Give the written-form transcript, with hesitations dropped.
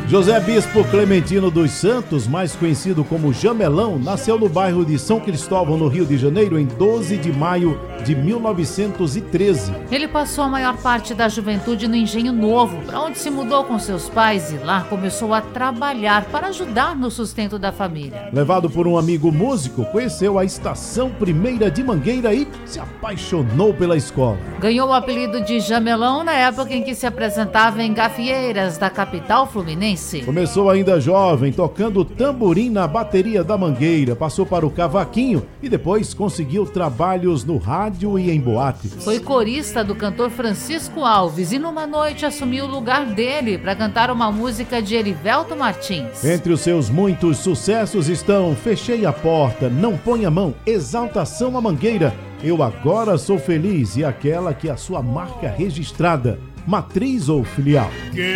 José Bispo Clementino dos Santos, mais conhecido como Jamelão, nasceu no bairro de São Cristóvão, no Rio de Janeiro, em 12 de maio de 1913. Ele passou a maior parte da juventude no Engenho Novo, para onde se mudou com seus pais e lá começou a trabalhar para ajudar no sustento da família. Levado por um amigo músico, conheceu a Estação Primeira de Mangueira e se apaixonou pela escola. Ganhou o apelido de Jamelão na época em que se apresentava em gafieiras da capital fluminense. Começou ainda jovem, tocando tamborim na bateria da Mangueira, passou para o cavaquinho e depois conseguiu trabalhos no rádio e em boate. Foi corista do cantor Francisco Alves e numa noite assumiu o lugar dele para cantar uma música de Erivelto Martins. Entre os seus muitos sucessos estão Fechei a Porta, Não Põe a Mão, Exaltação à Mangueira, Eu Agora Sou Feliz e aquela que é a sua marca registrada, Matriz ou Filial.